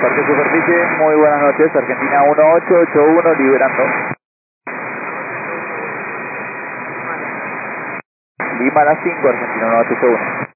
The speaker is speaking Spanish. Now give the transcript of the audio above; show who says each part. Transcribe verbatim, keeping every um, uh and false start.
Speaker 1: Parque Superficie, muy buenas noches, Argentina uno ocho ocho uno, liberando. Lima a las cinco, Argentina uno ocho ocho uno.